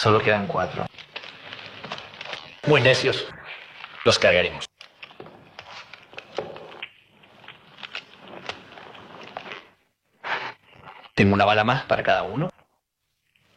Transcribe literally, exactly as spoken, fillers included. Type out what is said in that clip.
Solo quedan cuatro. Muy necios. Los cargaremos. Tengo una bala más para cada uno.